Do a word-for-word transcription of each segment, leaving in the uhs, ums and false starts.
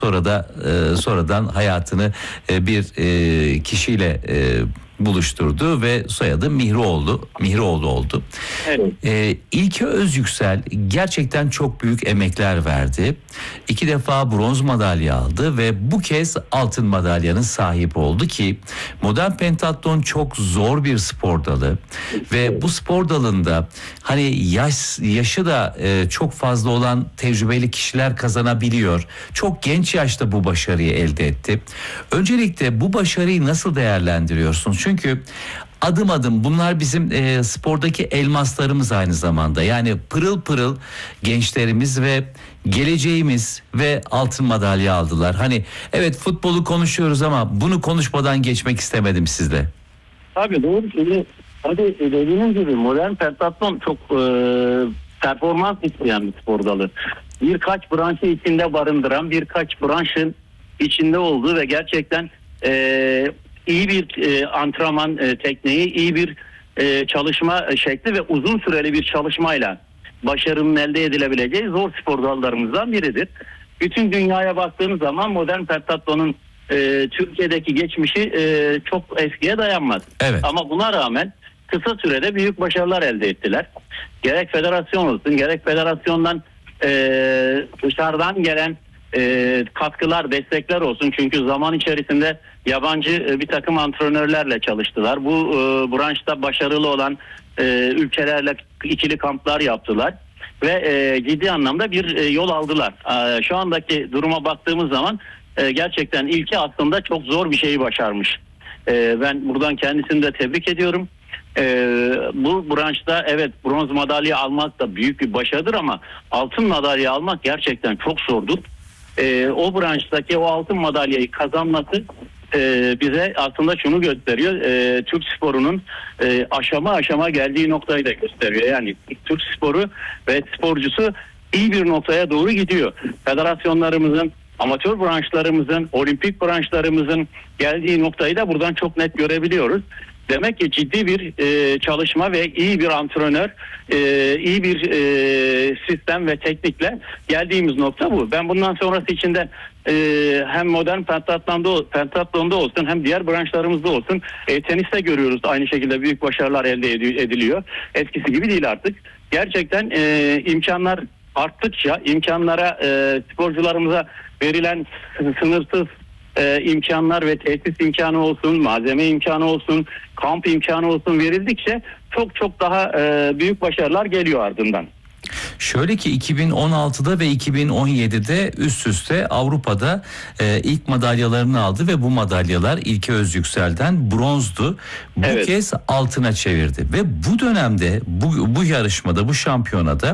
Sonra da e, sonradan hayatını e, bir e, kişiyle e, buluşturdu ve soyadı Mihrioğlu, Mihrioğlu oldu. Evet. E, İlke Özyüksel gerçekten çok büyük emekler verdi. İki defa bronz madalya aldı ve bu kez altın madalyanın sahibi oldu ki modern pentatlon çok zor bir spor dalı ve bu spor dalında hani yaş yaşı da e, çok fazla olan tecrübeli kişiler kazanabiliyor. Çok genç yaşta bu başarıyı elde etti. Öncelikle bu başarıyı nasıl değerlendiriyorsunuz? Çünkü adım adım bunlar bizim e, spordaki elmaslarımız aynı zamanda. Yani pırıl pırıl gençlerimiz ve geleceğimiz ve altın madalya aldılar. Hani evet futbolu konuşuyoruz ama bunu konuşmadan geçmek istemedim sizle. Tabii doğru. Şimdi hadi dediğiniz gibi modern pentatlon çok e, performans isteyen bir spor dalı. Birkaç branşı içinde barındıran, birkaç branşın içinde olduğu ve gerçekten e, iyi bir e, antrenman e, tekniği, iyi bir e, çalışma şekli ve uzun süreli bir çalışmayla başarının elde edilebileceği zor spor dallarımızdan biridir. Bütün dünyaya baktığınız zaman modern pentatlonun e, Türkiye'deki geçmişi e, çok eskiye dayanmaz. Evet. Ama buna rağmen kısa sürede büyük başarılar elde ettiler. Gerek federasyon olsun, gerek federasyondan e, dışarıdan gelen e, katkılar, destekler olsun. Çünkü zaman içerisinde yabancı e, bir takım antrenörlerle çalıştılar. Bu e, branşta başarılı olan e, ülkelerle ikili kamplar yaptılar. Ve e, ciddi anlamda bir e, yol aldılar. E, şu andaki duruma baktığımız zaman e, gerçekten ilki aslında çok zor bir şeyi başarmış. E, ben buradan kendisini de tebrik ediyorum. E, bu branşta evet bronz madalya almak da büyük bir başarıdır ama altın madalya almak gerçekten çok zordur. E, o branştaki o altın madalyayı kazanması e, bize aslında şunu gösteriyor. E, Türk sporunun e, aşama aşama geldiği noktayı da gösteriyor. Yani Türk sporu ve sporcusu iyi bir noktaya doğru gidiyor. Federasyonlarımızın, amatör branşlarımızın, olimpik branşlarımızın geldiği noktayı da buradan çok net görebiliyoruz. Demek ki ciddi bir e, çalışma ve iyi bir antrenör, e, iyi bir e, sistem ve teknikle geldiğimiz nokta bu. Ben bundan sonrası için de e, hem modern pentatlonda, pentatlonda olsun hem diğer branşlarımızda olsun e, teniste görüyoruz aynı şekilde büyük başarılar elde ediliyor. Eskisi gibi değil artık. Gerçekten e, imkanlar arttıkça imkanlara e, sporcularımıza verilen sınırsız Ee, imkanlar ve tesis imkanı olsun, malzeme imkanı olsun, kamp imkanı olsun verildikçe çok çok daha e, büyük başarılar geliyor ardından. Şöyle ki iki bin on altıda ve iki bin on yedide üst üste Avrupa'da e, ilk madalyalarını aldı ve bu madalyalar İlke Özyüksel'den bronzdu. Bu Evet. kez altına çevirdi ve bu dönemde bu, bu yarışmada, bu şampiyonada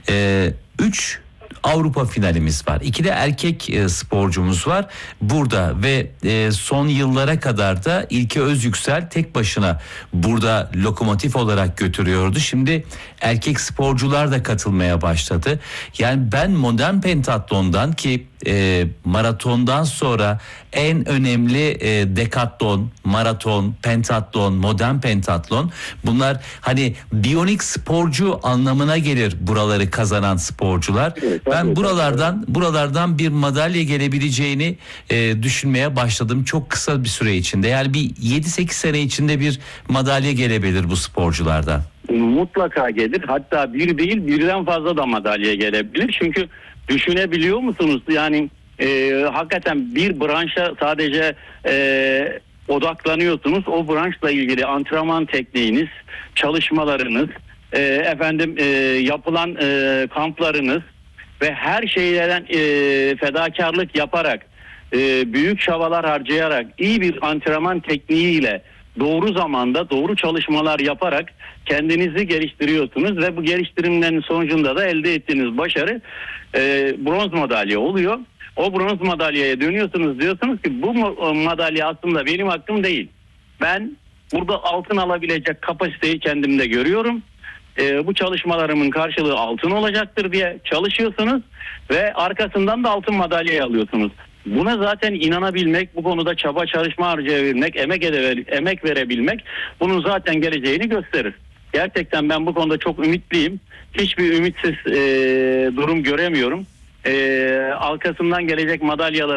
üç e, Avrupa finalimiz var. İki de erkek e, sporcumuz var burada ve e, son yıllara kadar da İlke Özyüksel tek başına burada lokomotif olarak götürüyordu. Şimdi erkek sporcular da katılmaya başladı. Yani ben modern pentatlondan ki e, maratondan sonra en önemli e, dekatlon, maraton, pentatlon, modern pentatlon bunlar hani biyonik sporcu anlamına gelir buraları kazanan sporcular. Evet, ben tabii, buralardan tabii. buralardan bir madalya gelebileceğini e, düşünmeye başladım çok kısa bir süre içinde. Yani bir yedi sekiz sene içinde bir madalya gelebilir bu sporculardan. Mutlaka gelir. Hatta bir değil birden fazla da madalya gelebilir. Çünkü düşünebiliyor musunuz? Yani e, hakikaten bir branşa sadece e, odaklanıyorsunuz. O branşla ilgili antrenman tekniğiniz, çalışmalarınız, e, efendim e, yapılan e, kamplarınız ve her şeylerden e, fedakarlık yaparak, e, büyük çabalar harcayarak, iyi bir antrenman tekniğiyle doğru zamanda doğru çalışmalar yaparak kendinizi geliştiriyorsunuz ve bu geliştirimlerin sonucunda da elde ettiğiniz başarı e, bronz madalya oluyor. O bronz madalyaya dönüyorsunuz, diyorsunuz ki bu madalya aslında benim hakkım değil. Ben burada altın alabilecek kapasiteyi kendimde görüyorum. E, bu çalışmalarımın karşılığı altın olacaktır diye çalışıyorsunuz ve arkasından da altın madalyayı alıyorsunuz. Buna zaten inanabilmek, bu konuda çaba çalışma harcayabilmek, emek, ede, emek verebilmek bunun zaten geleceğini gösterir. Gerçekten ben bu konuda çok ümitliyim. Hiçbir ümitsiz e, durum göremiyorum. e, arkasından gelecek madalyaları